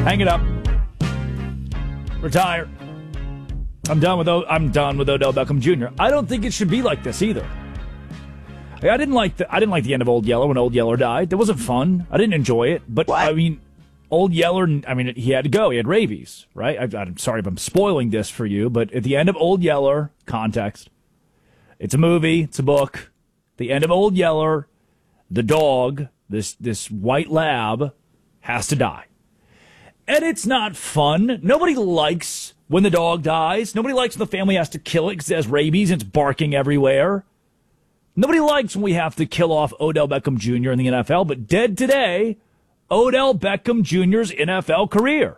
Hang it up. Retire. I'm done with Odell Beckham Jr. I don't think it should be like this either. I didn't like the end of Old Yeller when Old Yeller died. That wasn't fun. I didn't enjoy it. But what? I mean, Old Yeller, he had to go. He had rabies, right? I'm sorry if I'm spoiling this for you, but at the end of Old Yeller, context, it's a movie, it's a book. The end of Old Yeller, the dog, this white lab, has to die. And it's not fun. Nobody likes when the dog dies. Nobody likes when the family has to kill it because it has rabies and it's barking everywhere. Nobody likes when we have to kill off Odell Beckham Jr. in the NFL, but dead today, Odell Beckham Jr.'s NFL career.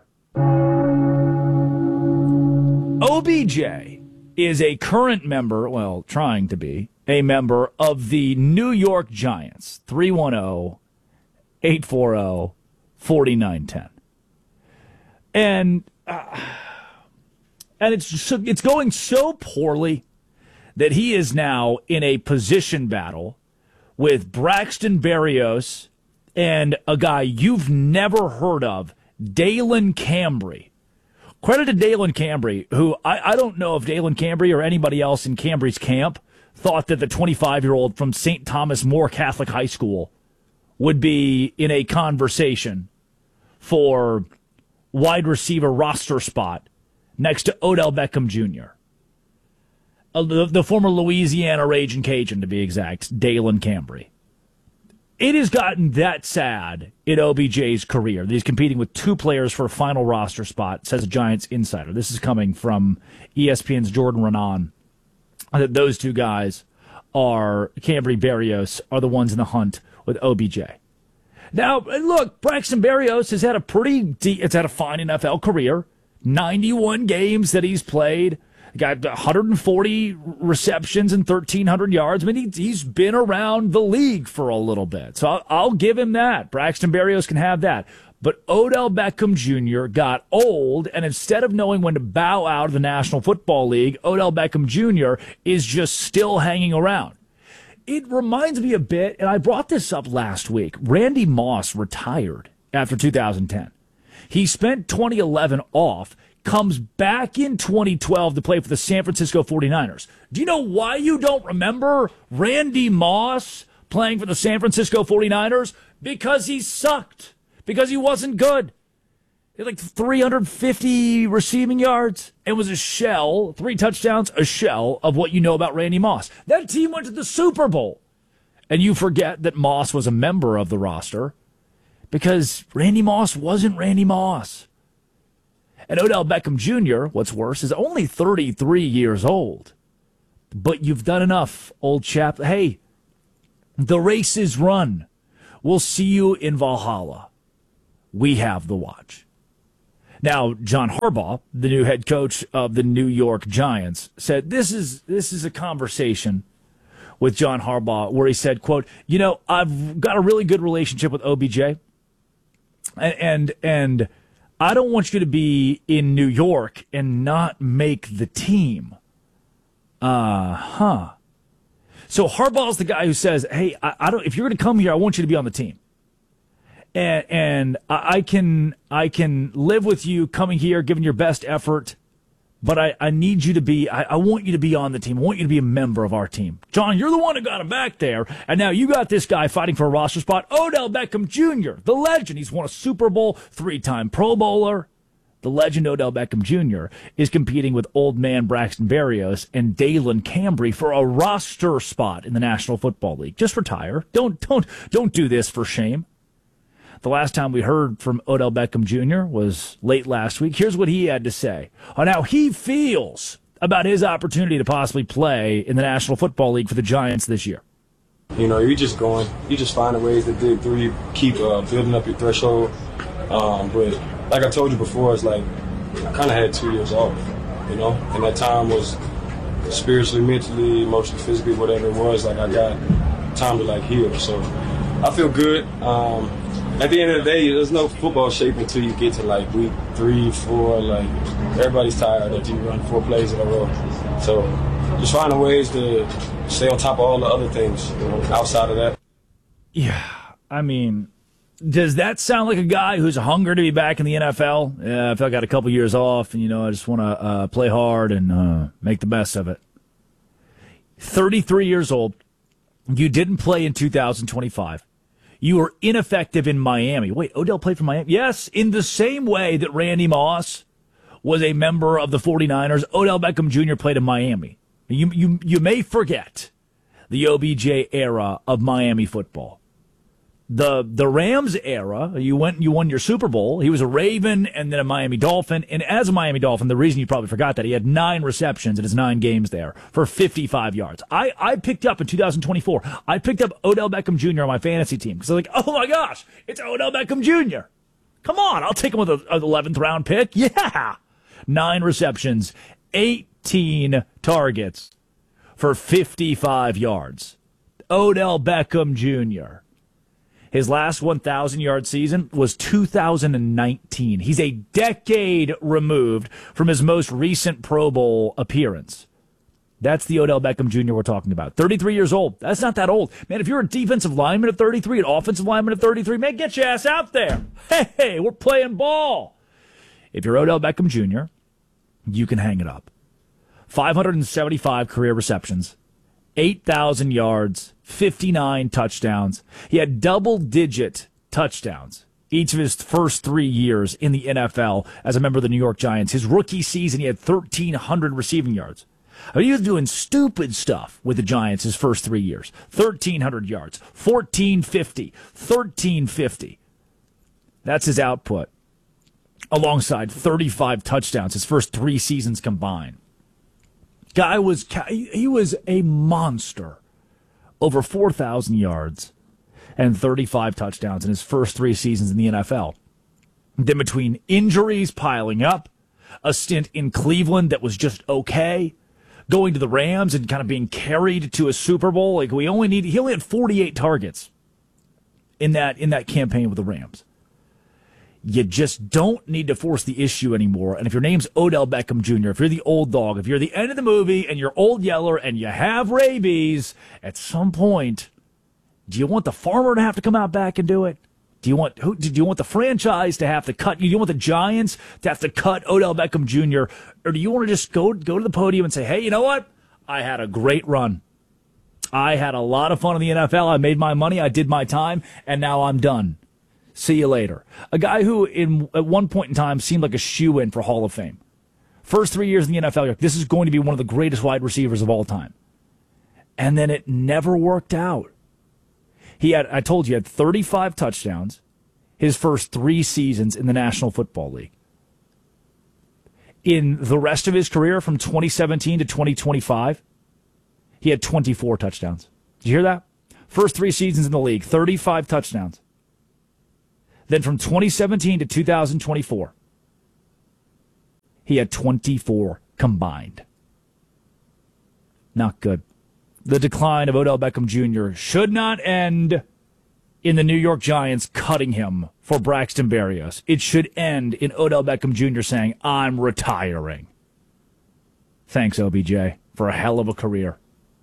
OBJ is a current member, well, trying to be, a member of the New York Giants. 310-840-4910. And it's going so poorly that he is now in a position battle with Braxton Berrios and a guy you've never heard of, Dalen Cambry. Credit to Dalen Cambry, who I don't know if Dalen Cambry or anybody else in Cambry's camp thought that the 25-year-old from St. Thomas More Catholic High School would be in a conversation for wide receiver roster spot next to Odell Beckham Jr. The former Louisiana Ragin' Cajun, to be exact, Dalen Cambry. It has gotten that sad in OBJ's career that he's competing with two players for a final roster spot, says a Giants insider. This is coming from ESPN's Jordan Renan. That those two guys are, Cambry, Berrios, are the ones in the hunt with OBJ. Now, look, Braxton Berrios has had a fine NFL career. 91 games that he's played. Got 140 receptions and 1,300 yards. I mean, he's been around the league for a little bit. So I'll give him that. Braxton Berrios can have that. But Odell Beckham Jr. got old, and instead of knowing when to bow out of the National Football League, Odell Beckham Jr. is just still hanging around. It reminds me a bit, and I brought this up last week. Randy Moss retired after 2010. He spent 2011 off, comes back in 2012 to play for the San Francisco 49ers. Do you know why you don't remember Randy Moss playing for the San Francisco 49ers? Because he sucked. Because he wasn't good. He had like 350 receiving yards and was a shell, 3 touchdowns, a shell of what you know about Randy Moss. That team went to the Super Bowl. And you forget that Moss was a member of the roster because Randy Moss wasn't Randy Moss. And Odell Beckham Jr., what's worse, is only 33 years old. But you've done enough, old chap. Hey, the race is run. We'll see you in Valhalla. We have the watch. Now, John Harbaugh, the new head coach of the New York Giants, said this is a conversation with John Harbaugh where he said, quote, I've got a really good relationship with OBJ, and I don't want you to be in New York and not make the team. So Harbaugh's the guy who says, hey, I don't. If you're going to come here, I want you to be on the team. And I can live with you coming here, giving your best effort, but I need you to be, I want you to be on the team. I want you to be a member of our team. John, you're the one who got him back there, and now you got this guy fighting for a roster spot, Odell Beckham Jr., the legend. He's won a Super Bowl, 3-time Pro Bowler. The legend Odell Beckham Jr. is competing with old man Braxton Berrios and Dalen Cambry for a roster spot in the National Football League. Just retire. Don't do this for shame. The last time we heard from Odell Beckham Jr. was late last week. Here's what he had to say on how he feels about his opportunity to possibly play in the National Football League for the Giants this year. You're just finding ways to dig through. You keep building up your threshold. But like I told you before, it's like I kind of had 2 years off, and that time was spiritually, mentally, emotionally, physically, whatever it was. Like I got time to heal. So I feel good. At the end of the day, there's no football shape until you get to week 3, 4. Everybody's tired after you run 4 plays in a row. So just finding ways to stay on top of all the other things outside of that. Yeah, I mean, Does that sound like a guy who's hungry to be back in the NFL? Yeah, I feel like I got a couple years off, and, I just want to play hard and make the best of it. 33 years old. You didn't play in 2025. You were ineffective in Miami. Wait, Odell played for Miami? Yes, in the same way that Randy Moss was a member of the 49ers, Odell Beckham Jr. played in Miami. You may forget the OBJ era of Miami football. The Rams era, you won your Super Bowl. He was a Raven and then a Miami Dolphin. And as a Miami Dolphin, the reason you probably forgot that, he had 9 receptions in his 9 games there for 55 yards. I picked up in 2024, I picked up Odell Beckham Jr. on my fantasy team because I was like, oh my gosh, it's Odell Beckham Jr. Come on, I'll take him with an 11th round pick. Yeah. 9 receptions, 18 targets for 55 yards. Odell Beckham Jr. His last 1,000-yard season was 2019. He's a decade removed from his most recent Pro Bowl appearance. That's the Odell Beckham Jr. we're talking about. 33 years old. That's not that old. Man, if you're a defensive lineman at 33, an offensive lineman at 33, man, get your ass out there. Hey, we're playing ball. If you're Odell Beckham Jr., you can hang it up. 575 career receptions, 8,000 yards, 59 touchdowns. He had double-digit touchdowns each of his first 3 years in the NFL as a member of the New York Giants. His rookie season, he had 1,300 receiving yards. I mean, he was doing stupid stuff with the Giants his first 3 years. 1,300 yards, 1,450, 1,350. That's his output, alongside 35 touchdowns his first 3 seasons combined. He was a monster. Over 4,000 yards and 35 touchdowns in his first 3 seasons in the NFL. Then between injuries piling up, a stint in Cleveland that was just okay, going to the Rams and kind of being carried to a Super Bowl. He only had 48 targets in that campaign with the Rams. You just don't need to force the issue anymore. And if your name's Odell Beckham Jr., if you're the old dog, if you're the end of the movie and you're Old Yeller and you have rabies, at some point, do you want the farmer to have to come out back and do it? Do you want the franchise to have to cut you? Do you want the Giants to have to cut Odell Beckham Jr.? Or do you want to just go to the podium and say, hey, you know what? I had a great run. I had a lot of fun in the NFL. I made my money. I did my time. And now I'm done. See you later. A guy who at one point in time seemed like a shoo-in for Hall of Fame. First 3 years in the NFL, you're like, this is going to be one of the greatest wide receivers of all time. And then it never worked out. I told you, he had 35 touchdowns his first 3 seasons in the National Football League. In the rest of his career, from 2017 to 2025, he had 24 touchdowns. Did you hear that? First 3 seasons in the league, 35 touchdowns. Then from 2017 to 2024, he had 24 combined. Not good. The decline of Odell Beckham Jr. should not end in the New York Giants cutting him for Braxton Berrios. It should end in Odell Beckham Jr. saying, I'm retiring. Thanks, OBJ, for a hell of a career.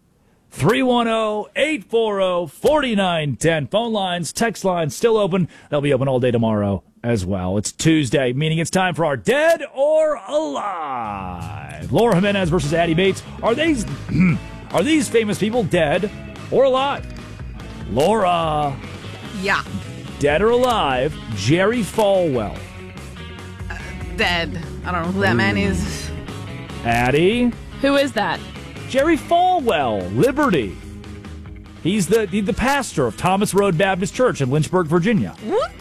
310-840-4910. Phone lines, text lines still open. They'll be open all day tomorrow as well. It's Tuesday, meaning it's time for our Dead or Alive. Laura Jimenez versus Addie Bates. Are these famous people dead or alive? Laura. Yeah. Dead or alive? Jerry Falwell. Dead. I don't know who that man is. Addie. Who is that? Jerry Falwell, Liberty. He's the pastor of Thomas Road Baptist Church in Lynchburg, Virginia. What?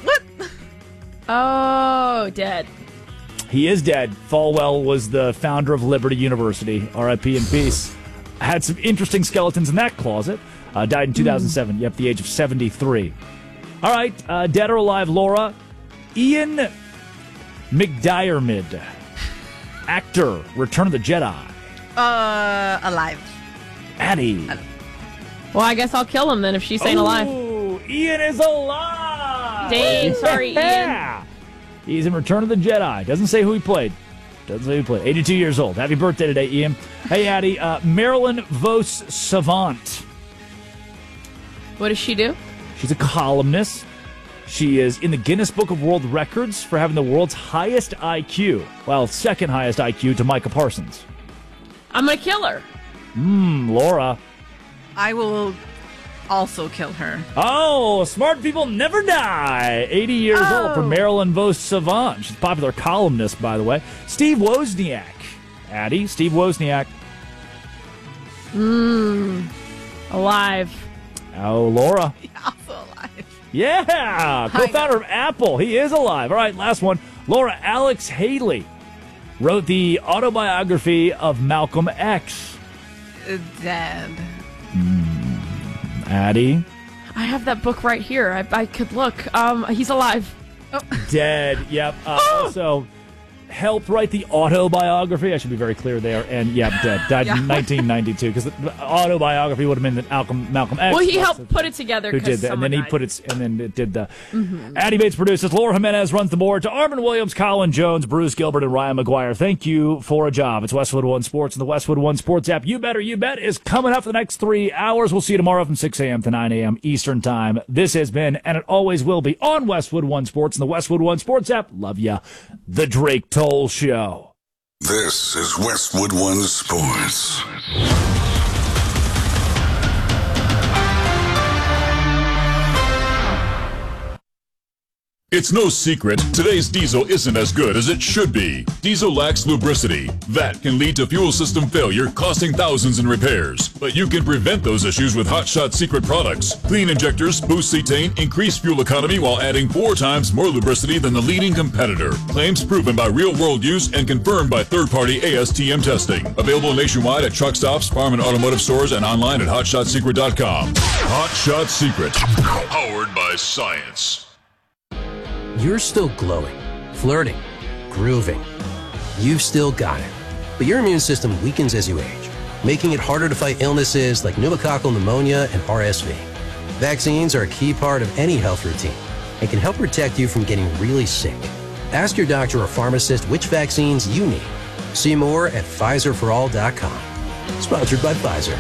Oh, dead. He is dead. Falwell was the founder of Liberty University. R.I.P. in peace. Had some interesting skeletons in that closet. Died in 2007, at the age of 73. All right, dead or alive, Laura. Ian McDiarmid, actor, Return of the Jedi. Alive. Addie. Well, I guess I'll kill him then if she's saying alive. Ian is alive. Dang, sorry, Ian. He's in Return of the Jedi. Doesn't say who he played. 82 years old. Happy birthday today, Ian. Hey, Addie. Marilyn Vos Savant. What does she do? She's a columnist. She is in the Guinness Book of World Records for having the world's highest IQ. Well, second highest IQ to Micah Parsons. I'm going to kill her. Laura. I will also kill her. Oh, smart people never die. 80 years old for Marilyn Vos Savant. She's a popular columnist, by the way. Steve Wozniak. Addie, Steve Wozniak. Alive. Oh, Laura. Also alive. Yeah, co-founder of Apple. He is alive. All right, last one. Laura, Alex Haley wrote the autobiography of Malcolm X. Dead. Addie? I have that book right here. I could look. He's alive. Dead. Yep. Also helped write the autobiography. I should be very clear there. And, dead. Died in 1992 because the autobiography would have been Malcolm X. Well, he helped put it together. Who did that? And then he put it, and then it did the. Addie Bates produces. Laura Jimenez runs the board. To Armin Williams, Colin Jones, Bruce Gilbert, and Ryan McGuire. Thank you for a job. It's Westwood One Sports and the Westwood One Sports app. You Better You Bet is coming up for the next 3 hours. We'll see you tomorrow from 6 a.m. to 9 a.m. Eastern Time. This has been, and it always will be, on Westwood One Sports and the Westwood One Sports app. Love ya. The Drake Toll Show. This is Westwood One Sports. It's no secret, today's diesel isn't as good as it should be. Diesel lacks lubricity. That can lead to fuel system failure, costing thousands in repairs. But you can prevent those issues with Hot Shot Secret products. Clean injectors, boost cetane, increase fuel economy while adding 4 times more lubricity than the leading competitor. Claims proven by real-world use and confirmed by third-party ASTM testing. Available nationwide at truck stops, farm and automotive stores, and online at HotShotSecret.com. Hot Shot Secret. Powered by science. You're still glowing, flirting, grooving. You've still got it. But your immune system weakens as you age, making it harder to fight illnesses like pneumococcal pneumonia and RSV. Vaccines are a key part of any health routine and can help protect you from getting really sick. Ask your doctor or pharmacist which vaccines you need. See more at PfizerForAll.com. Sponsored by Pfizer.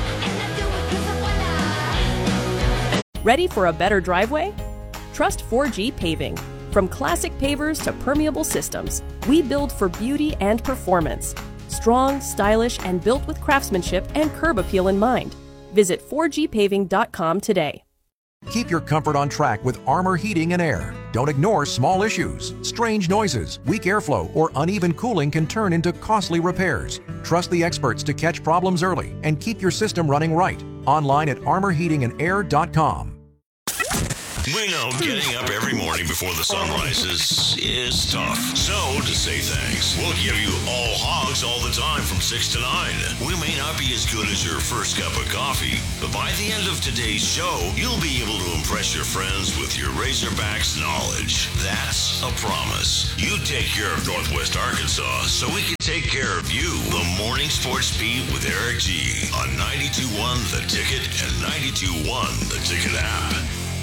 Ready for a better driveway? Trust 4G Paving. From classic pavers to permeable systems, we build for beauty and performance. Strong, stylish, and built with craftsmanship and curb appeal in mind. Visit 4gpaving.com today. Keep your comfort on track with Armor Heating and Air. Don't ignore small issues. Strange noises, weak airflow, or uneven cooling can turn into costly repairs. Trust the experts to catch problems early and keep your system running right. Online at armorheatingandair.com. We know getting up every morning before the sun rises is tough. So, to say thanks, we'll give you all hogs all the time from 6 to 9. We may not be as good as your first cup of coffee, but by the end of today's show, you'll be able to impress your friends with your Razorbacks knowledge. That's a promise. You take care of Northwest Arkansas so we can take care of you. The Morning Sports Beat with Eric G. on 92.1 The Ticket and 92.1 The Ticket app.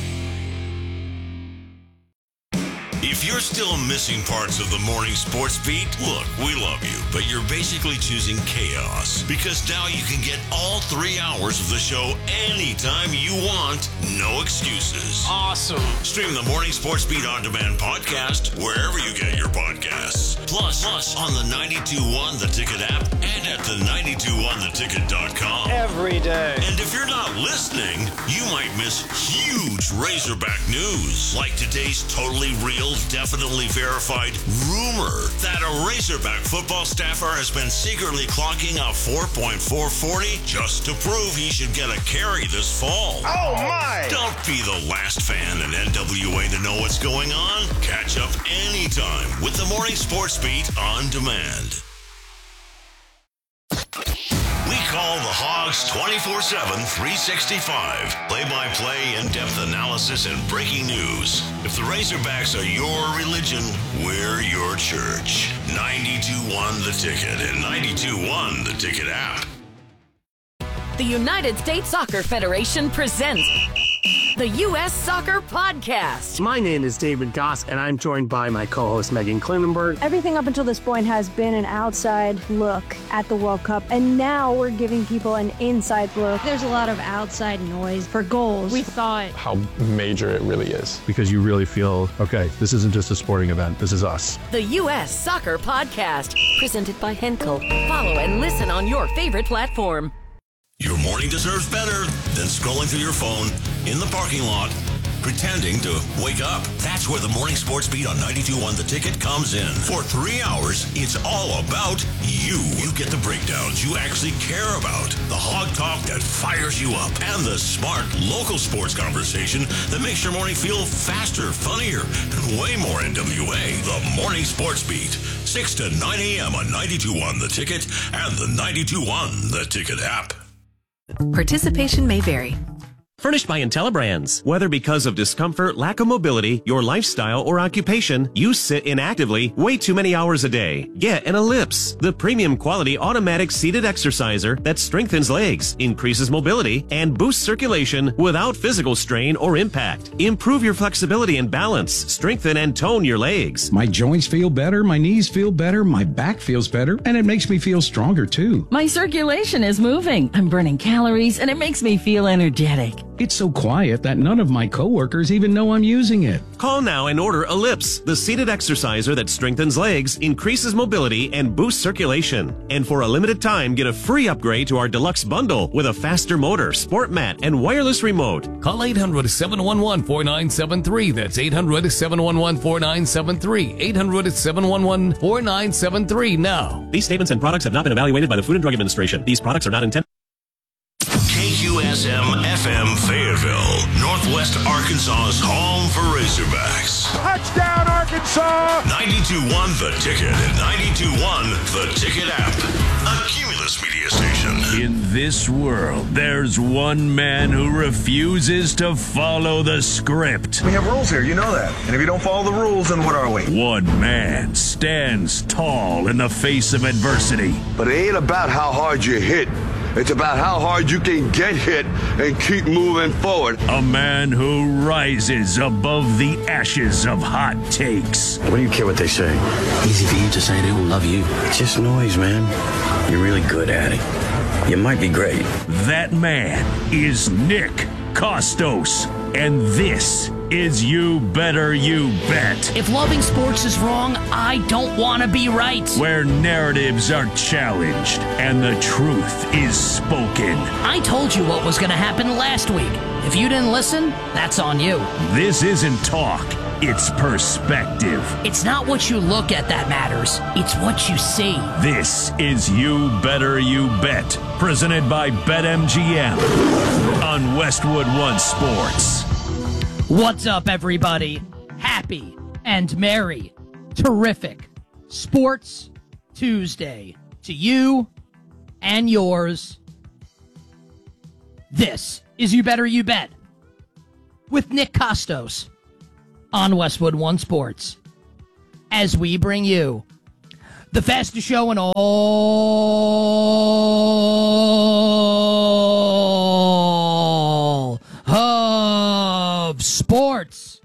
If you're still missing parts of the Morning Sports Beat, look, we love you, but you're basically choosing chaos because now you can get all 3 hours of the show anytime you want, no excuses. Awesome. Stream the Morning Sports Beat On Demand podcast wherever you get your podcasts. Plus on the 92.1 The Ticket app and at the 92.1theticket.com. Every day. And if you're not listening, you might miss huge Razorback news, like today's totally real, definitely verified rumor that a Razorback football staffer has been secretly clocking a 4.440 just to prove he should get a carry this fall. Oh my! Don't be the last fan in NWA to know what's going on. Catch up anytime with the Morning Sports Beat On Demand. We call the Hogs 24/7, 365. Play-by-play, in-depth analysis, and breaking news. If the Razorbacks are your religion, we're your church. 92.1 The Ticket and 92.1 The Ticket app. The United States Soccer Federation presents the U.S. Soccer Podcast. My name is David Goss, and I'm joined by my co-host Megan Klinenberg. Everything up until this point has been an outside look at the World Cup, and now we're giving people an inside look. There's a lot of outside noise for goals. We saw it. How major it really is. Because you really feel, okay, this isn't just a sporting event, this is us. The U.S. Soccer Podcast, presented by Henkel. Follow and listen on your favorite platform. Your morning deserves better than scrolling through your phone in the parking lot, pretending to wake up. That's where the Morning Sports Beat on 92.1 The Ticket comes in. For 3 hours, it's all about you. You get the breakdowns you actually care about, the hog talk that fires you up, and the smart local sports conversation that makes your morning feel faster, funnier, and way more NWA. The Morning Sports Beat, 6 to 9 a.m. on 92.1 The Ticket and the 92.1 The Ticket app. Participation may vary. Furnished by IntelliBrands. Whether because of discomfort, lack of mobility, your lifestyle, or occupation, you sit inactively way too many hours a day. Get an Ellipse, the premium quality automatic seated exerciser that strengthens legs, increases mobility, and boosts circulation without physical strain or impact. Improve your flexibility and balance, strengthen and tone your legs. My joints feel better, my knees feel better, my back feels better, and it makes me feel stronger too. My circulation is moving. I'm burning calories, and it makes me feel energetic. It's so quiet that none of my coworkers even know I'm using it. Call now and order Ellipse, the seated exerciser that strengthens legs, increases mobility, and boosts circulation. And for a limited time, get a free upgrade to our deluxe bundle with a faster motor, sport mat, and wireless remote. Call 800-711-4973. That's 800-711-4973. 800-711-4973 now. These statements and products have not been evaluated by the Food and Drug Administration. These products are not intended. KQSM FM Fayetteville, Northwest Arkansas's home for Razorbacks. Touchdown, Arkansas! 92.1 The Ticket and 92.1 The Ticket app. A Cumulus media station. In this world, there's one man who refuses to follow the script. We have rules here, you know that. And if you don't follow the rules, then what are we? One man stands tall in the face of adversity. But it ain't about how hard you hit. It's about how hard you can get hit and keep moving forward. A man who rises above the ashes of hot takes. What do you care what they say? Easy for you to say they don't love you. It's just noise, man. You're really good at it. You might be great. That man is Nick Costos. And this is You Better You Bet. If loving sports is wrong, I don't want to be right. Where narratives are challenged and the truth is spoken. I told you what was going to happen last week. If you didn't listen, that's on you. This isn't talk, it's perspective. It's not what you look at that matters. It's what you see. This is You Better You Bet, presented by BetMGM on Westwood One Sports. What's up, everybody? Happy and merry, terrific Sports Tuesday to you and yours. This is You Better You Bet with Nick Costos on Westwood One Sports as we bring you the fastest show in all of sports.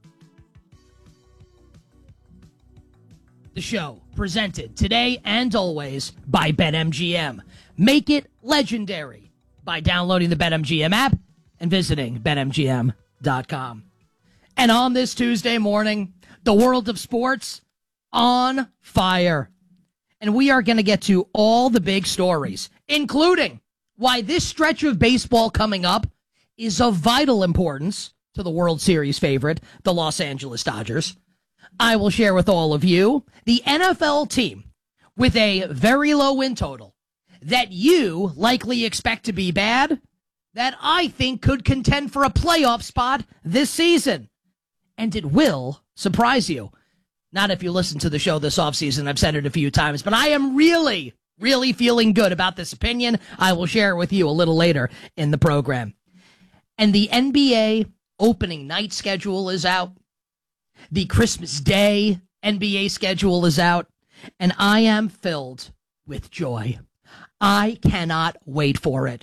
The show presented today and always by BetMGM. Make it legendary by downloading the BetMGM app and visiting BetMGM.com. And on this Tuesday morning, the world of sports on fire. And we are going to get to all the big stories, including why this stretch of baseball coming up is of vital importance to the World Series favorite, the Los Angeles Dodgers. I will share with all of you the NFL team with a very low win total that you likely expect to be bad, that I think could contend for a playoff spot this season. And it will surprise you. Not if you listen to the show this offseason. I've said it a few times, but I am really feeling good about this opinion. I will share it with you a little later in the program. And the NBA opening night schedule is out. The Christmas Day NBA schedule is out. And I am filled with joy. I cannot wait for it.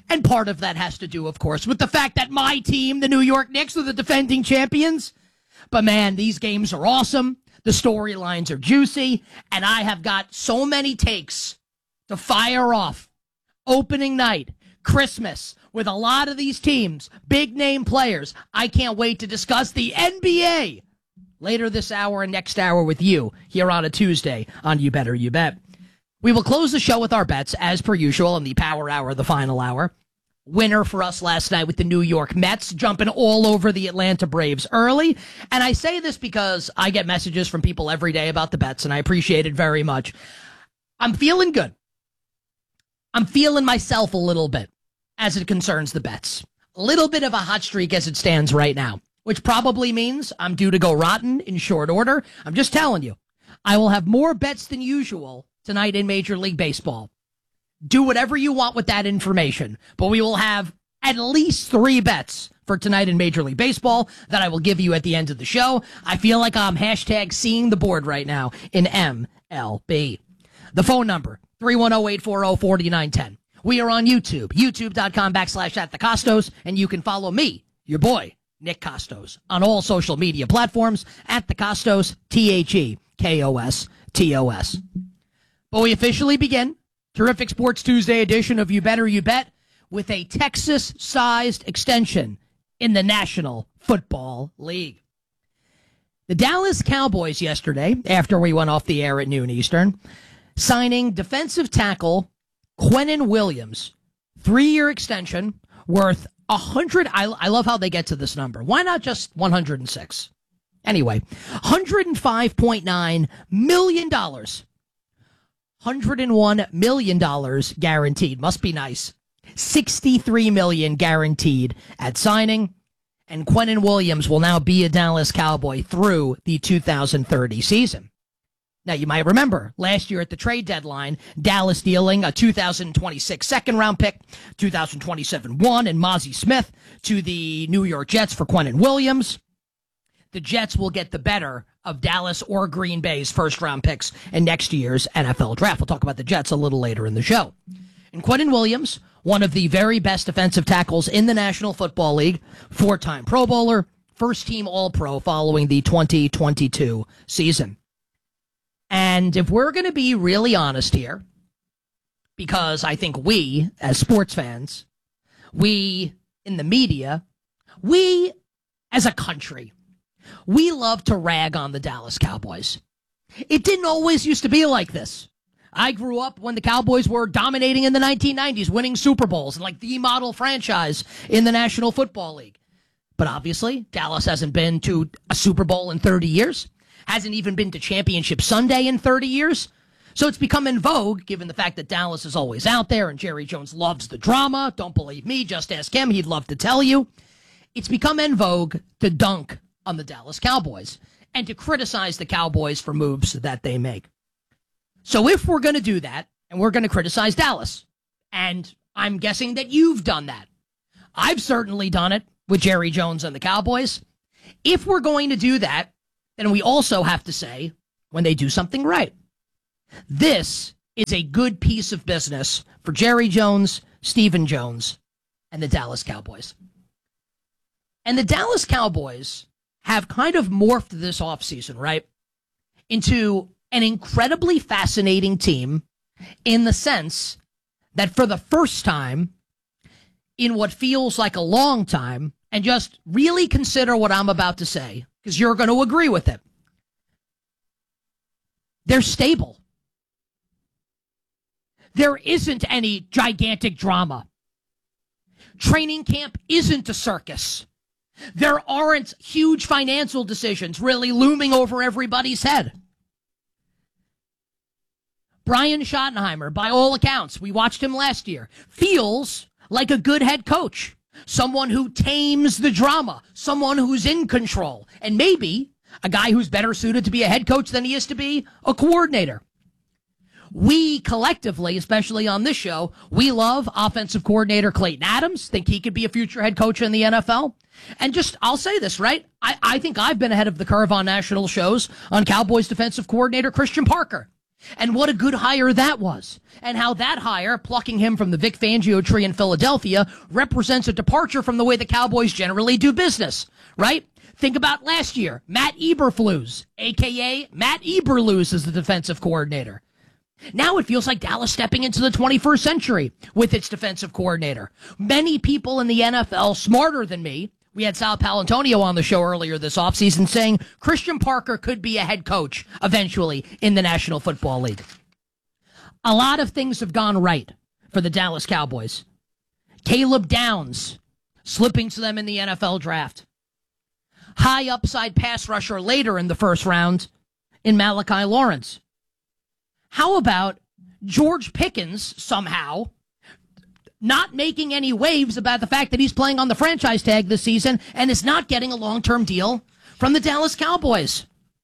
And part of that has to do, of course, with the fact that my team, the New York Knicks, are the defending champions. But man, these games are awesome. The storylines are juicy. And I have got so many takes to fire off. Opening night, Christmas, with a lot of these teams, big name players. I can't wait to discuss the NBA later this hour and next hour with you here on a Tuesday on You Better You Bet. We will close the show with our bets, as per usual, in the power hour, the final hour. Winner for us last night with the New York Mets, jumping all over the Atlanta Braves early. And I say this because I get messages from people every day about the bets, and I appreciate it very much. I'm feeling good. I'm feeling myself a little bit as it concerns the bets. A little bit of a hot streak as it stands right now, which probably means I'm due to go rotten in short order. I'm just telling you, I will have more bets than usual tonight in Major League Baseball. Do whatever you want with that information, but we will have at least 3 bets for tonight in Major League Baseball that I will give you at the end of the show. I feel like I'm hashtag seeing the board right now in MLB. The phone number, 310-840-4910. We are on YouTube, youtube.com/@thecostos, and you can follow me, your boy, Nick Costos, on all social media platforms at the Costos, TheKostos. But we officially begin terrific Sports Tuesday edition of You Better You Bet with a Texas-sized extension in the National Football League. The Dallas Cowboys yesterday, after we went off the air at noon Eastern, signing defensive tackle Quinnen Williams, 3-year extension worth 100. I love how they get to this number. Why not just 106? Anyway, $105.9 million. $101 million guaranteed. Must be nice. $63 million guaranteed at signing. And Quinnen Williams will now be a Dallas Cowboy through the 2030 season. Now, you might remember last year at the trade deadline, Dallas dealing a 2026 second-round pick, 2027 one, and Mozzie Smith to the New York Jets for Quinnen Williams. The Jets will get the better of Dallas or Green Bay's first-round picks in next year's NFL draft. We'll talk about the Jets a little later in the show. And Quinnen Williams, one of the very best defensive tackles in the National Football League, 4-time Pro Bowler, first-team All-Pro following the 2022 season. And if we're going to be really honest here, because I think we, as sports fans, we in the media, we as a country, we love to rag on the Dallas Cowboys. It didn't always used to be like this. I grew up when the Cowboys were dominating in the 1990s, winning Super Bowls, and like the model franchise in the National Football League. But obviously, Dallas hasn't been to a Super Bowl in 30 years. Hasn't even been to Championship Sunday in 30 years. So it's become in vogue, given the fact that Dallas is always out there and Jerry Jones loves the drama. Don't believe me, just ask him. He'd love to tell you. It's become in vogue to dunk on the Dallas Cowboys and to criticize the Cowboys for moves that they make. So if we're going to do that, and we're going to criticize Dallas, and I'm guessing that you've done that. I've certainly done it with Jerry Jones and the Cowboys. If we're going to do that, then we also have to say when they do something right. This is a good piece of business for Jerry Jones, Stephen Jones, and the Dallas Cowboys. And the Dallas Cowboys have kind of morphed this offseason, right, into an incredibly fascinating team in the sense that for the first time in what feels like a long time, and just really consider what I'm about to say, because you're going to agree with it. They're stable. There isn't any gigantic drama. Training camp isn't a circus. There aren't huge financial decisions really looming over everybody's head. Brian Schottenheimer, by all accounts, we watched him last year, feels like a good head coach. Someone who tames the drama, someone who's in control, and maybe a guy who's better suited to be a head coach than he is to be a coordinator. We collectively, especially on this show, we love offensive coordinator Clayton Adams, think he could be a future head coach in the NFL. And just, I'll say this, right? I think I've been ahead of the curve on national shows on Cowboys defensive coordinator Christian Parker. And what a good hire that was. And how that hire, plucking him from the Vic Fangio tree in Philadelphia, represents a departure from the way the Cowboys generally do business, right? Think about last year, Matt Eberflus, a.k.a. Matt Eberflus as the defensive coordinator. Now it feels like Dallas stepping into the 21st century with its defensive coordinator. Many people in the NFL smarter than me, we had Sal Palantonio on the show earlier this offseason saying Christian Parker could be a head coach eventually in the National Football League. A lot of things have gone right for the Dallas Cowboys. Caleb Downs slipping to them in the NFL draft. High upside pass rusher later in the first round in Malachi Lawrence. How about George Pickens somehow not making any waves about the fact that he's playing on the franchise tag this season and is not getting a long-term deal from the Dallas Cowboys?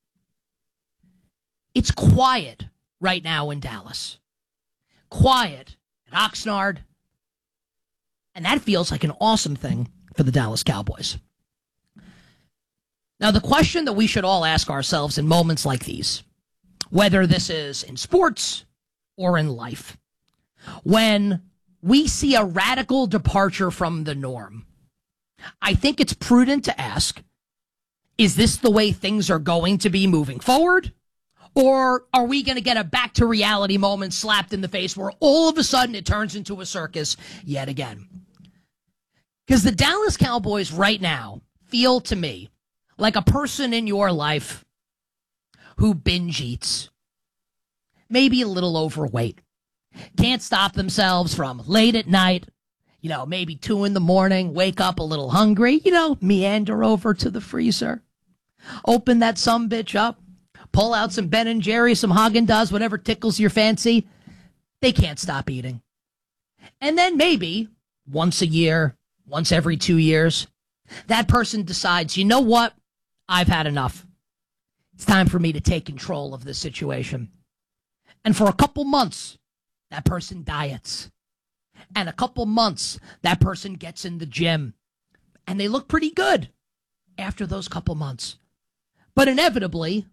It's quiet right now in Dallas. Quiet at Oxnard. And that feels like an awesome thing for the Dallas Cowboys. Now, the question that we should all ask ourselves in moments like these, whether this is in sports or in life, when we see a radical departure from the norm, I think it's prudent to ask, is this the way things are going to be moving forward? Or are we going to get a back to reality moment slapped in the face where all of a sudden it turns into a circus yet again? Because the Dallas Cowboys right now feel to me like a person in your life who binge eats, maybe a little overweight, can't stop themselves from late at night, maybe 2 a.m, wake up a little hungry, meander over to the freezer, open that sumbitch up, pull out some Ben & Jerry's, some Haagen-Dazs, whatever tickles your fancy. They can't stop eating. And then maybe once a year, once every 2 years, that person decides, you know what? I've had enough. It's time for me to take control of this situation. And for a couple months, that person diets. And a couple months, that person gets in the gym. And they look pretty good after those couple months. But inevitably,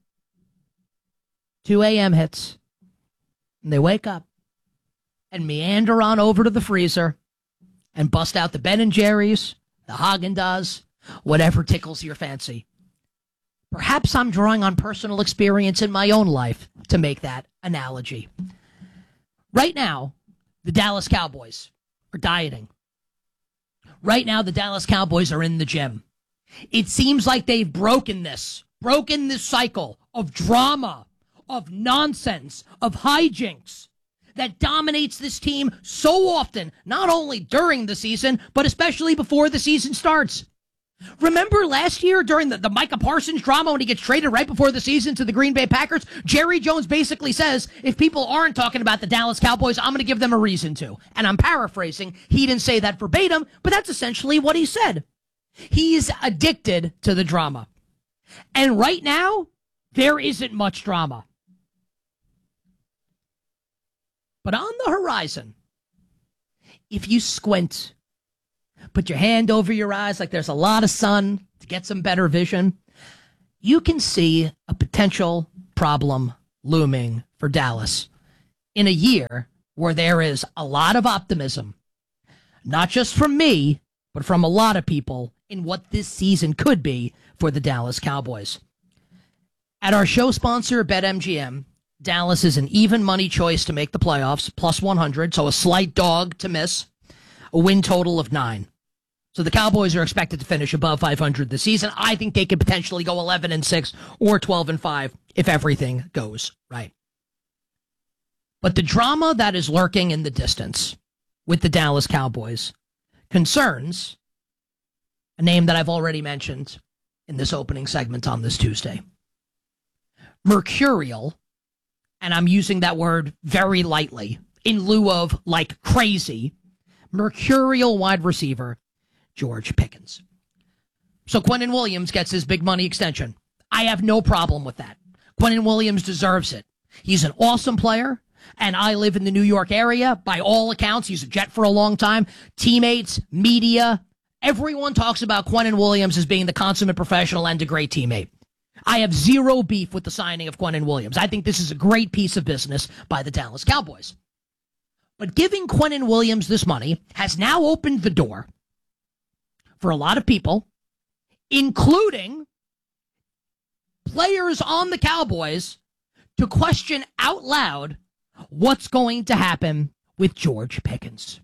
2 a.m. hits. And they wake up and meander on over to the freezer and bust out the Ben & Jerry's, the Haagen-Dazs, whatever tickles your fancy. Perhaps I'm drawing on personal experience in my own life to make that analogy. Right now, the Dallas Cowboys are dieting. Right now, the Dallas Cowboys are in the gym. It seems like they've broken this cycle of drama, of nonsense, of hijinks that dominates this team so often, not only during the season, but especially before the season starts. Remember last year during the Micah Parsons drama when he gets traded right before the season to the Green Bay Packers? Jerry Jones basically says, if people aren't talking about the Dallas Cowboys, I'm going to give them a reason to. And I'm paraphrasing. He didn't say that verbatim, but that's essentially what he said. He's addicted to the drama. And right now, there isn't much drama. But on the horizon, if you squint, put your hand over your eyes like there's a lot of sun to get some better vision, you can see a potential problem looming for Dallas in a year where there is a lot of optimism, not just from me, but from a lot of people in what this season could be for the Dallas Cowboys. At our show sponsor, BetMGM, Dallas is an even money choice to make the playoffs, plus 100, so a slight dog to miss, a win total of 9. So the Cowboys are expected to finish above 500 this season. I think they could potentially go 11-6 or 12-5 if everything goes right. But the drama that is lurking in the distance with the Dallas Cowboys concerns a name that I've already mentioned in this opening segment on this Tuesday. Mercurial, and I'm using that word very lightly, in lieu of like crazy, mercurial wide receiver George Pickens. So Quinnen Williams gets his big money extension. I have no problem with that. Quinnen Williams deserves it. He's an awesome player, and I live in the New York area. By all accounts, he's a Jet for a long time. Teammates, media, everyone talks about Quinnen Williams as being the consummate professional and a great teammate. I have zero beef with the signing of Quinnen Williams. I think this is a great piece of business by the Dallas Cowboys. But giving Quinnen Williams this money has now opened the door for a lot of people, including players on the Cowboys, to question out loud what's going to happen with George Pickens.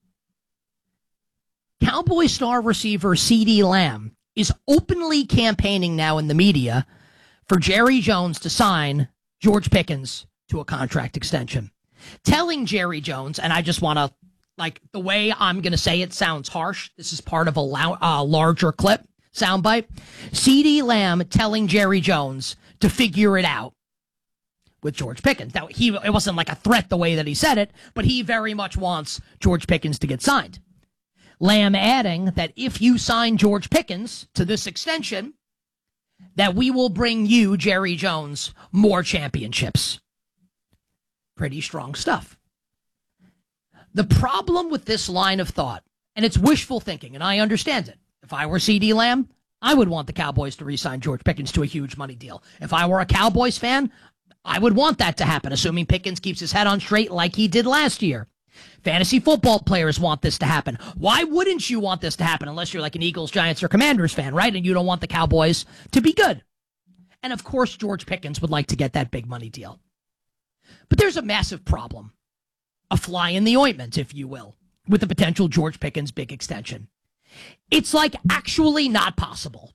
Cowboy star receiver CeeDee Lamb is openly campaigning now in the media for Jerry Jones to sign George Pickens to a contract extension. Telling Jerry Jones, and I just want to, like, the way I'm going to say it sounds harsh. This is part of a larger clip, soundbite. CeeDee Lamb telling Jerry Jones to figure it out with George Pickens. Now, it wasn't like a threat the way that he said it, but he very much wants George Pickens to get signed. Lamb adding that if you sign George Pickens to this extension, that we will bring you, Jerry Jones, more championships. Pretty strong stuff. The problem with this line of thought, and it's wishful thinking, and I understand it. If I were CeeDee Lamb, I would want the Cowboys to re-sign George Pickens to a huge money deal. If I were a Cowboys fan, I would want that to happen, assuming Pickens keeps his head on straight like he did last year. Fantasy football players want this to happen. Why wouldn't you want this to happen unless you're like an Eagles, Giants, or Commanders fan, right? And you don't want the Cowboys to be good. And of course, George Pickens would like to get that big money deal. But there's a massive problem, a fly in the ointment, if you will, with the potential George Pickens big extension. It's like actually not possible.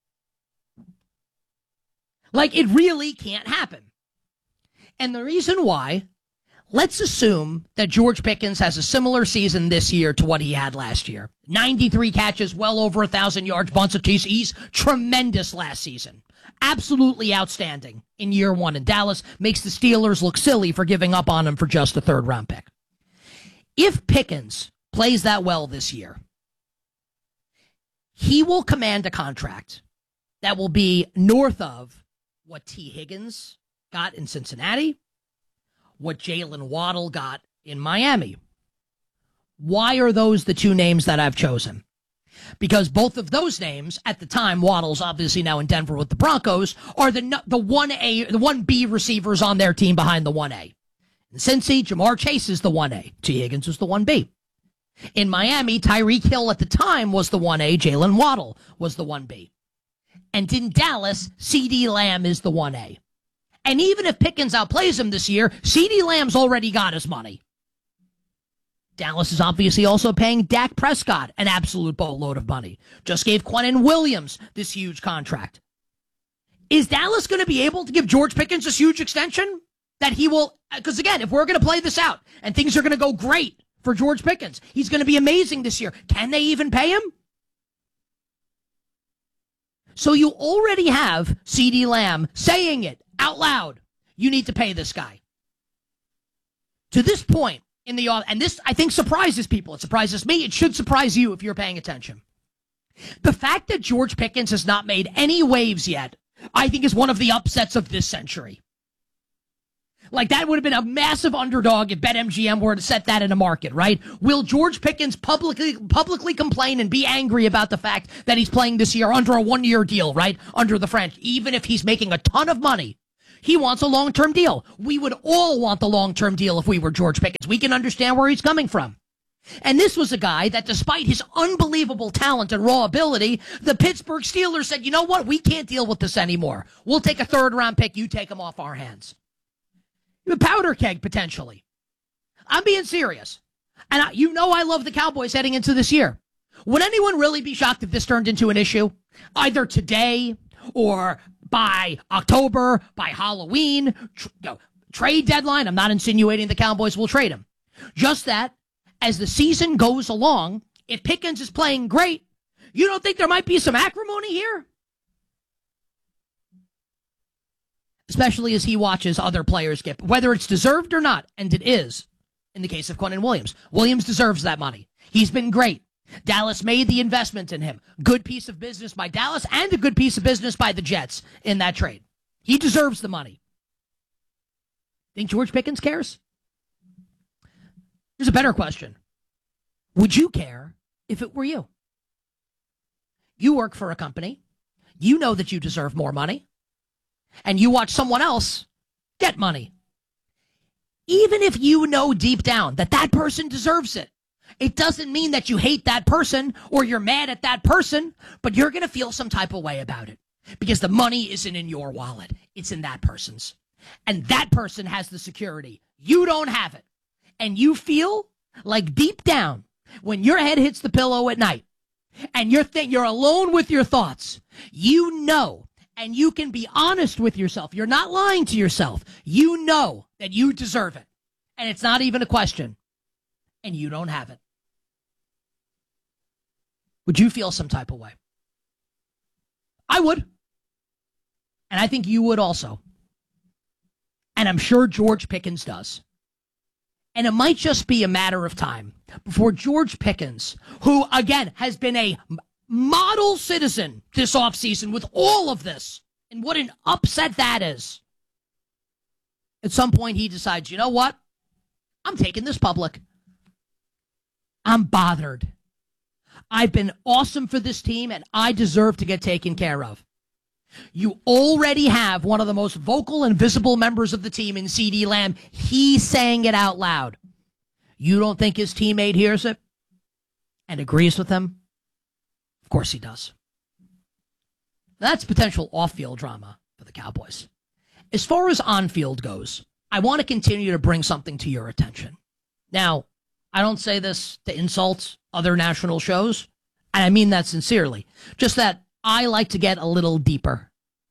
Like it really can't happen. And the reason why, let's assume that George Pickens has a similar season this year to what he had last year. 93 catches, well over 1,000 yards, bunch of TCs, tremendous last season. Absolutely outstanding in year one in Dallas. Makes the Steelers look silly for giving up on him for just a third-round pick. If Pickens plays that well this year, he will command a contract that will be north of what T. Higgins got in Cincinnati, what Jalen Waddle got in Miami. Why are those the two names that I've chosen? Because both of those names, at the time, Waddle's obviously now in Denver with the Broncos, are the 1A, the 1B receivers on their team behind the 1A. In Cincy, Jamar Chase is the 1A. T. Higgins is the 1B. In Miami, Tyreek Hill at the time was the 1A. Jalen Waddle was the 1B. And in Dallas, CeeDee Lamb is the 1A. And even if Pickens outplays him this year, CeeDee Lamb's already got his money. Dallas is obviously also paying Dak Prescott an absolute boatload of money. Just gave Quinnen Williams this huge contract. Is Dallas going to be able to give George Pickens this huge extension? That he will, because again, if we're going to play this out and things are going to go great for George Pickens, he's going to be amazing this year. Can they even pay him? So you already have CeeDee Lamb saying it out loud. You need to pay this guy. To this point in the, and this I think surprises people. It surprises me. It should surprise you if you're paying attention. The fact that George Pickens has not made any waves yet, I think is one of the upsets of this century. Like, that would have been a massive underdog if BetMGM were to set that in a market, right? Will George Pickens publicly complain and be angry about the fact that he's playing this year under a one-year deal, right? Under the French, even if he's making a ton of money. He wants a long-term deal. We would all want the long-term deal if we were George Pickens. We can understand where he's coming from. And this was a guy that, despite his unbelievable talent and raw ability, the Pittsburgh Steelers said, you know what? We can't deal with this anymore. We'll take a third-round pick. You take him off our hands. A powder keg, potentially. I'm being serious. And I love the Cowboys heading into this year. Would anyone really be shocked if this turned into an issue? Either today or by October, by Halloween, trade deadline. I'm not insinuating the Cowboys will trade him. Just that, as the season goes along, if Pickens is playing great, you don't think there might be some acrimony here? Especially as he watches other players get, whether it's deserved or not, and it is, in the case of Quinnen Williams. Williams deserves that money. He's been great. Dallas made the investment in him. Good piece of business by Dallas and a good piece of business by the Jets in that trade. He deserves the money. Think George Pickens cares? Here's a better question. Would you care if it were you? You work for a company. You know that you deserve more money. and you watch someone else get money. Even if you know deep down that that person deserves it, it doesn't mean that you hate that person or you're mad at that person, but you're going to feel some type of way about it because the money isn't in your wallet. It's in that person's. And that person has the security. You don't have it. And you feel like deep down when your head hits the pillow at night and you're alone with your thoughts, you know, and you can be honest with yourself. You're not lying to yourself. You know that you deserve it. And it's not even a question. And you don't have it. Would you feel some type of way? I would. And I think you would also. And I'm sure George Pickens does. And it might just be a matter of time before George Pickens, who, again, has been a model citizen this offseason with all of this, and what an upset that is. At some point, he decides, you know what? I'm taking this public. I'm bothered. I've been awesome for this team, and I deserve to get taken care of. You already have one of the most vocal and visible members of the team in CeeDee Lamb. He's saying it out loud. You don't think his teammate hears it and agrees with him? Of course he does. That's potential off-field drama for the Cowboys. As far as on-field goes, I want to continue to bring something to your attention. Now, I don't say this to insult other national shows, and I mean that sincerely. Just that I like to get a little deeper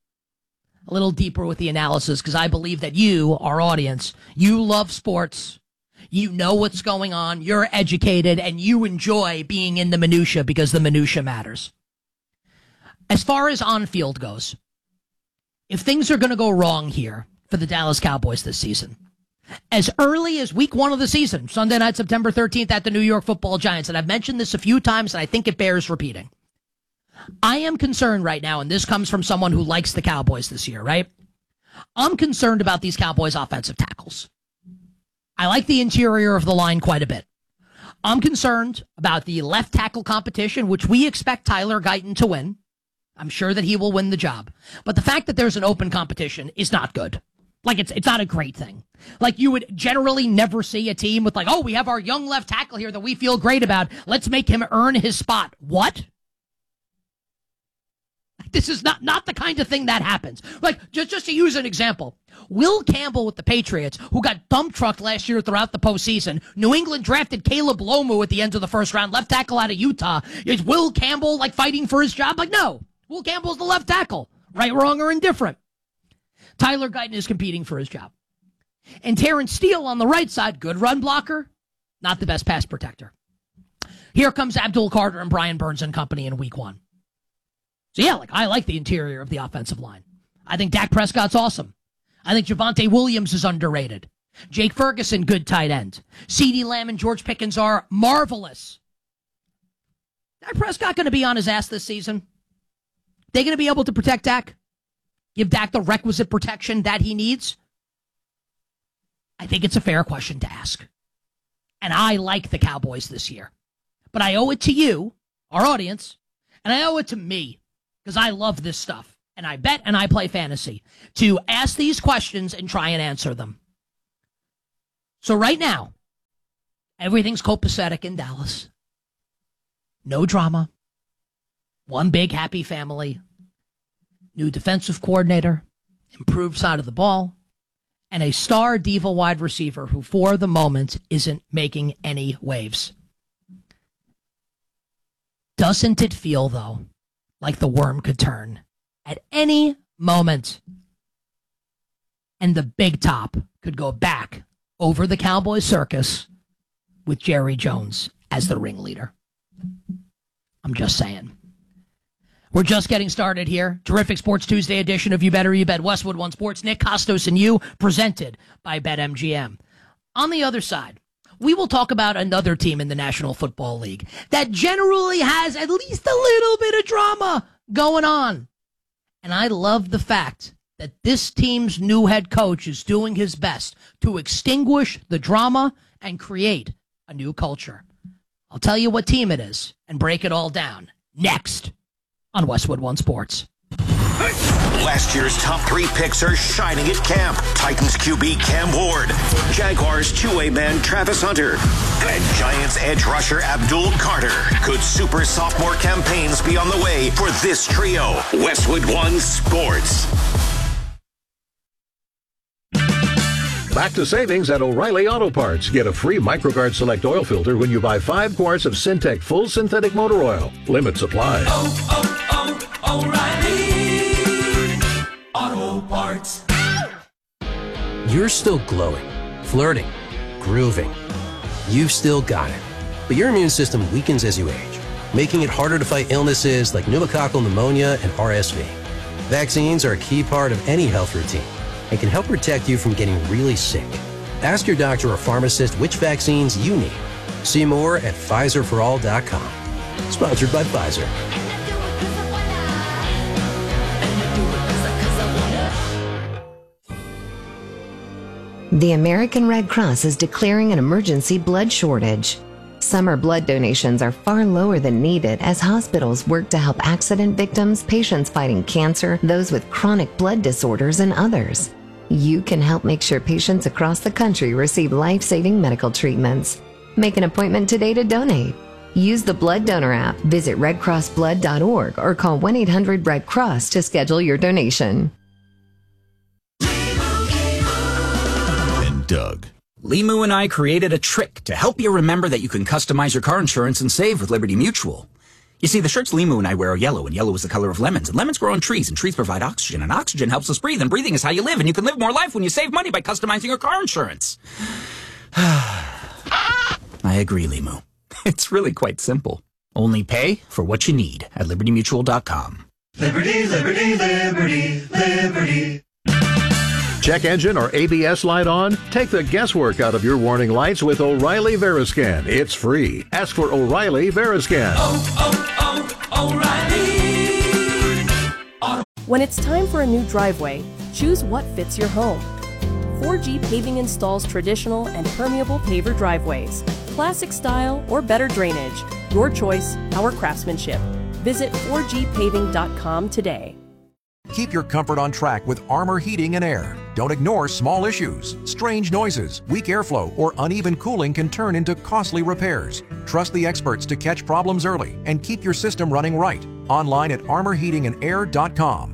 with the analysis, because I believe that you, our audience, you love sports, you know what's going on, you're educated, and you enjoy being in the minutia because the minutia matters. As far as on-field goes, if things are going to go wrong here for the Dallas Cowboys this season, as early as week 1 of the season, Sunday night, September 13th at the New York Football Giants, and I've mentioned this a few times, and I think it bears repeating. I am concerned right now, and this comes from someone who likes the Cowboys this year, right? I'm concerned about these Cowboys offensive tackles. I like the interior of the line quite a bit. I'm concerned about the left tackle competition, which we expect Tyler Guyton to win. I'm sure that he will win the job. But the fact that there's an open competition is not good. Like, it's not a great thing. Like, you would generally never see a team with, like, oh, we have our young left tackle here that we feel great about. Let's make him earn his spot. What? This is not the kind of thing that happens. Like, just to use an example, Will Campbell with the Patriots, who got dump trucked last year throughout the postseason. New England drafted Caleb Lomu at the end of the first round, left tackle out of Utah. Is Will Campbell, like, fighting for his job? Like, no. Will Campbell's the left tackle. Right, wrong, or indifferent. Tyler Guyton is competing for his job. And Terrence Steele on the right side, good run blocker, not the best pass protector. Here comes Abdul Carter and Brian Burns and company in week 1. So, yeah, I like the interior of the offensive line. I think Dak Prescott's awesome. I think Javonte Williams is underrated. Jake Ferguson, good tight end. CeeDee Lamb and George Pickens are marvelous. Dak Prescott going to be on his ass this season? They going to be able to protect Dak? Give Dak the requisite protection that he needs? I think it's a fair question to ask. And I like the Cowboys this year. But I owe it to you, our audience, and I owe it to me, because I love this stuff, and I bet and I play fantasy, to ask these questions and try and answer them. So right now, everything's copacetic in Dallas. No drama. One big happy family. New defensive coordinator. Improved side of the ball. And a star diva wide receiver who, for the moment, isn't making any waves. Doesn't it feel, though, like the worm could turn at any moment and the big top could go back over the Cowboys circus with Jerry Jones as the ringleader? I'm just saying. We're just getting started here. Terrific Sports Tuesday edition of You Better You Bet. Westwood One Sports. Nick Costos and you, presented by BetMGM. On the other side, we will talk about another team in the National Football League that generally has at least a little bit of drama going on. And I love the fact that this team's new head coach is doing his best to extinguish the drama and create a new culture. I'll tell you what team it is and break it all down next on Westwood One Sports. Last year's top 3 picks are shining at camp. Titans QB Cam Ward, Jaguars two-way man Travis Hunter, and Giants edge rusher Abdul Carter. Could super sophomore campaigns be on the way for this trio? Westwood One Sports. Back to savings at O'Reilly Auto Parts. Get a free MicroGuard Select oil filter when you buy 5 quarts of Syntec Full Synthetic Motor Oil. Limit supply. O'Reilly Auto Parts. You're still glowing, flirting, grooving. You've still got it. But your immune system weakens as you age, making it harder to fight illnesses like pneumococcal pneumonia and RSV. Vaccines are a key part of any health routine and can help protect you from getting really sick. Ask your doctor or pharmacist which vaccines you need. See more at PfizerForAll.com. Sponsored by Pfizer. The American Red Cross is declaring an emergency blood shortage. Summer blood donations are far lower than needed as hospitals work to help accident victims, patients fighting cancer, those with chronic blood disorders, and others. You can help make sure patients across the country receive life-saving medical treatments. Make an appointment today to donate. Use the Blood Donor app, visit redcrossblood.org, or call 1-800-RED-CROSS to schedule your donation. And Doug. Limu and I created a trick to help you remember that you can customize your car insurance and save with Liberty Mutual. You see, the shirts Limu and I wear are yellow, and yellow is the color of lemons, and lemons grow on trees, and trees provide oxygen, and oxygen helps us breathe, and breathing is how you live, and you can live more life when you save money by customizing your car insurance. I agree, Limu. It's really quite simple. Only pay for what you need at LibertyMutual.com. Liberty, liberty, liberty, liberty. Check engine or ABS light on? Take the guesswork out of your warning lights with O'Reilly Veriscan. It's free. Ask for O'Reilly Veriscan. O'Reilly. When it's time for a new driveway, choose what fits your home. 4G Paving installs traditional and permeable paver driveways, classic style or better drainage. Your choice, our craftsmanship. Visit 4gpaving.com today. Keep your comfort on track with Armor Heating and Air. Don't ignore small issues. Strange noises, weak airflow, or uneven cooling can turn into costly repairs. Trust the experts to catch problems early and keep your system running right. Online at armorheatingandair.com.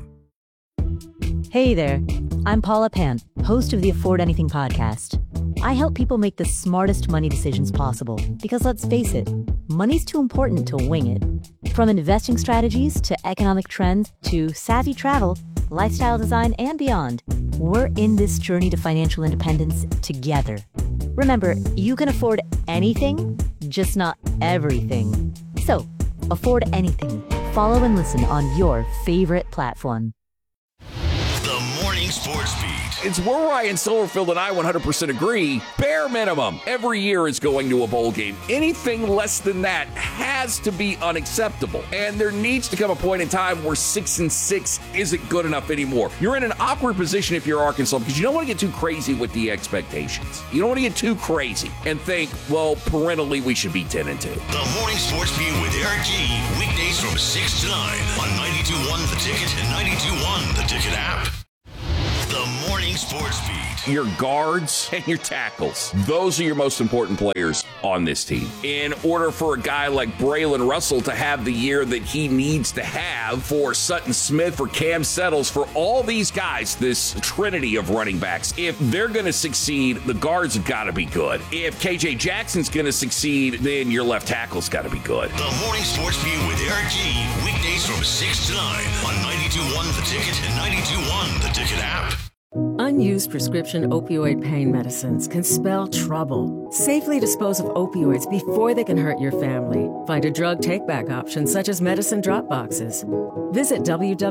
Hey there, I'm Paula Pant, host of the Afford Anything podcast. I help people make the smartest money decisions possible because, let's face it, money's too important to wing it. From investing strategies to economic trends to savvy travel, lifestyle design, and beyond, we're in this journey to financial independence together. Remember, you can afford anything, just not everything. So, afford anything. Follow and listen on your favorite platform. The Morning Sports Beat. It's where Ryan Silverfield and I 100% agree. Bare minimum. Every year is going to a bowl game. Anything less than that has to be unacceptable. And there needs to come a point in time where 6-6 isn't good enough anymore. You're in an awkward position if you're Arkansas because you don't want to get too crazy with the expectations. You don't want to get too crazy and think, well, parentally, we should be 10-2. The Morning Sports Beat with Eric G. Weekdays from 6 to 9 on 92.1 The Ticket and 92.1 The Ticket app. The Morning Sports Beat. Your guards and your tackles. Those are your most important players on this team. In order for a guy like Braylon Russell to have the year that he needs to have, for Sutton Smith, for Cam Settles, for all these guys, this trinity of running backs, if they're going to succeed, the guards have got to be good. If KJ Jackson's going to succeed, then your left tackle's got to be good. The Morning Sports Beat with Eric G. Weekdays from 6 to 9 on 92.1 The Ticket and 92.1 The Ticket app. Unused prescription opioid pain medicines can spell trouble. Safely dispose of opioids before they can hurt your family. Find a drug take-back option such as medicine drop boxes. Visit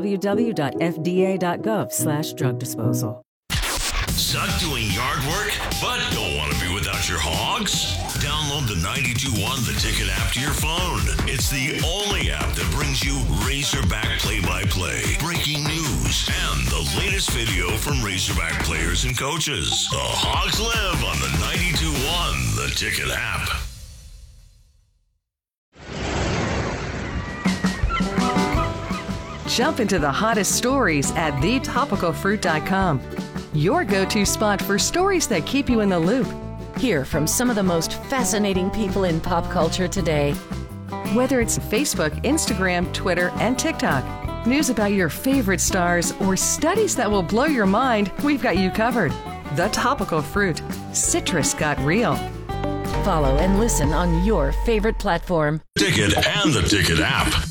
www.fda.gov/drug disposal. Suck doing yard work, but don't want to be without your hogs? Download the 92.1 The Ticket app to your phone. It's the only app that brings you Razorback play-by-play, breaking news, and the latest video from Razorback players and coaches. The Hogs live on the 92.1 The Ticket app. Jump into the hottest stories at thetopicalfruit.com. Your go-to spot for stories that keep you in the loop. Hear from some of the most fascinating people in pop culture today. Whether it's Facebook, Instagram, Twitter, and TikTok, news about your favorite stars, or studies that will blow your mind, we've got you covered. The Topical Fruit. Citrus got real. Follow and listen on your favorite platform. Ticket and the Ticket app.